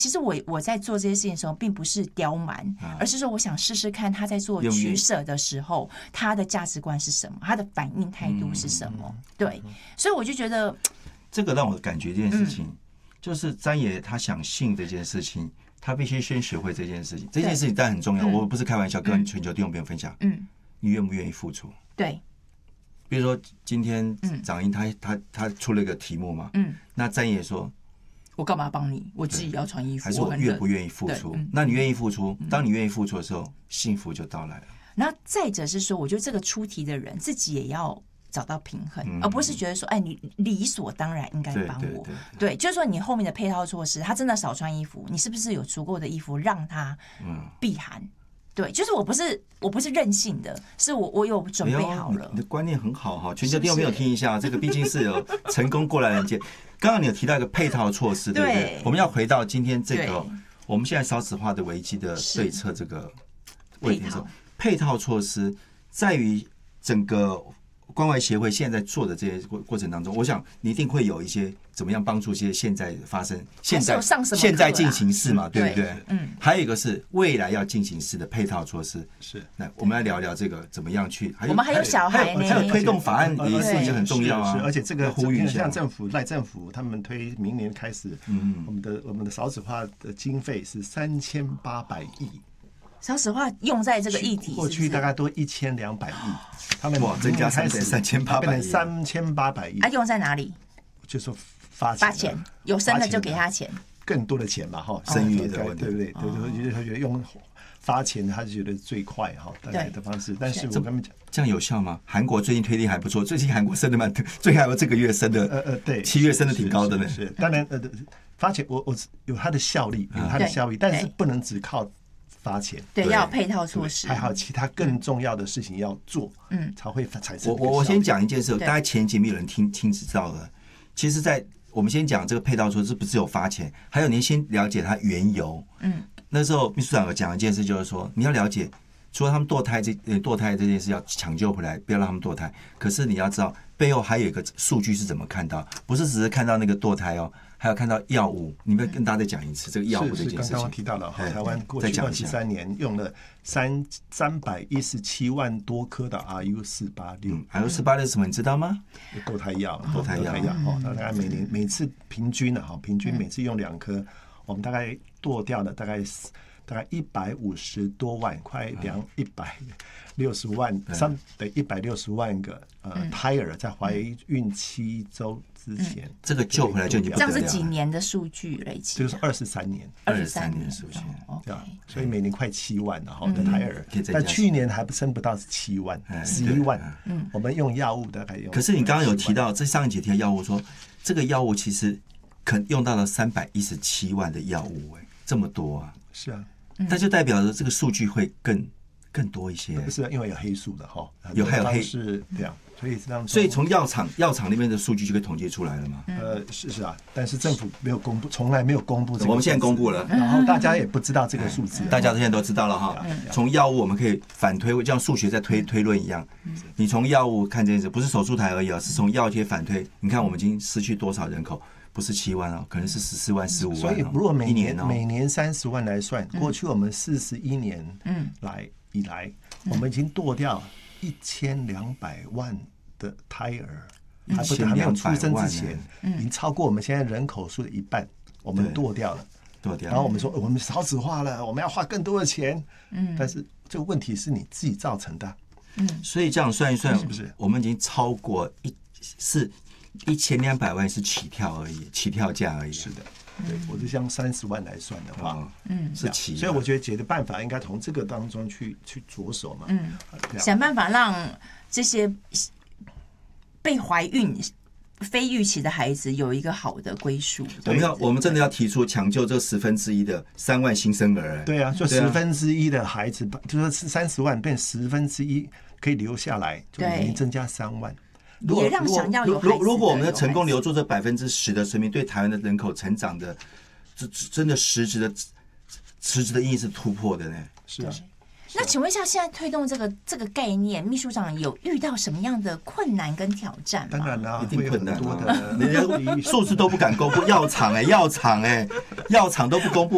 其实我在做这些事情的时候，并不是刁蛮，而是说我想试试看他在做取舍的时候，他的价值观是什么，他的反应态度是什么。对，所以我就觉得这个让我感觉这件事情，就是詹爷他想信这件事情，他必须先学会这件事情。这件事情当然很重要，我不是开玩笑，跟全球弟兄朋友分享。你愿不愿意付出？ 对。 比如说今天长英他出了一个题目嘛，那詹爷说。 我干嘛帮你？我自己要穿衣服。 还是我愿不愿意付出？那你愿意付出，当你愿意付出的时候，幸福就到来了。 然后再者是说，我觉得这个出题的人自己也要找到平衡，而不是觉得说，哎，你理所当然应该帮我。对，就是说你后面的配套措施，他真的少穿衣服，你是不是有足够的衣服让他避寒？对，就是我不是任性的，是我有准备好了。 你的观念很好哈，全球弟兄朋友听一下，这个毕竟是有成功过来人间。刚刚你有提到一个配套措施，对不对？我们要回到今天这个我们现在少子化的危机的对策这个问题上，配套措施在于整个关怀协会现在做的这些过程当中，我想你一定会有一些怎么样帮助一些现在发生现在进行式嘛，对不对？还有一个是未来要进行式的配套措施。 是， 那我们来聊聊这个怎么样去。 我们还有小孩呢， 还有推动法案也是一个很重要啊。 而且这个呼吁一下， 像赖政府他们推明年开始，我们的少子化的经费是3800亿。 少子化用在这个议题， 过去大概多1200亿，他们增加3800亿， 变成3800亿。 啊，用在哪里？ 就说发钱，有生的就给他钱， 更多的钱嘛，哈， 生育的问题， 对不对？对，他觉得用发钱，他就觉得最快哈，大概的方式。但是我跟他们讲， 这样有效吗？韩国最近推力还不错，最近韩国生的蛮，最近这个月生的， 对 ，7月生的挺高的呢。 是，当然发钱我有它的效力，但是不能只靠发钱， 对，要有配套措施， 还有其他更重要的事情要做，才会产生。 我先讲一件事，大概前几没有人听知道的。其实，在我们先讲这个配套措施，不只有发钱，还有您先了解它缘由。那时候秘书长有讲一件事，就是说你要了解，除了他们堕胎这件事要抢救回来，不要让他们堕胎。可是你要知道，背后还有一个数据是怎么看到，不是只是看到那个堕胎哦。还有看到药物，你们跟大家再讲一次这个药物这件事情。 是刚刚提到了，台湾过去23年用了317万多颗的 RU486。RU486 是什么？你知道吗？ 堕胎药，大概每次平均每次用2颗，我们大概堕掉了大概150多万，快160万，160万个胎儿在怀孕7周之前， 这个救回来就已经不得了。 这样是几年的数据累积？ 这个是23年的数据， 对吧？所以每年快7万的胎儿，但去年还生不到7万，11万。我们用药物大概用。 可是你刚刚有提到，这上一节提到药物，说这个药物其实用到了317万的药物，这么多啊！ 是啊。 那就代表着这个数据会更多一些， 不是因为有黑数的哈， 还有黑是这样， 所以从药厂那边的数据就可以统计出来了嘛。 是啊，但是政府没有公布，从来没有公布这个。 我们现在公布了， 然后大家也不知道这个数字， 大家现在都知道了哈。从药物我们可以反推，就像数学在推论一样，你从药物看这件事，不是手术台而已啊，是从药贴反推。你看我们已经失去多少人口？不是7万哦，可能是14万、15万。 所以如果每年30万来算，过去我们41年以来，我们已经堕掉1200万的胎儿，还没有出生之前，已经超过我们现在人口数的一半，我们堕掉了。然后我们说我们少子化了，我们要花更多的钱。但是这个问题是你自己造成的。 所以这样算一算， 是不是？ 我们已经超过1200万是起跳价而已。 是的，对，我是像30万来算的话， 是起。 所以我觉得解决办法应该从这个当中去着手嘛， 想办法让这些被怀孕非预期的孩子有一个好的归属。 我们真的要提出抢救这1/10的3万新生儿。 对啊，就1/10的孩子，就是30万变1/10可以留下来，就每年增加3万。 也让想要有孩子的如果我们成功留住这10%的生命，对台湾的人口成长的，真的实质的意义是突破的呢。 是啊。 那请问一下，现在推动这个概念，秘书长有遇到什么样的困难跟挑战吗？ 当然啦， 一定困难啊， 人家数字都不敢公布，药厂都不公布。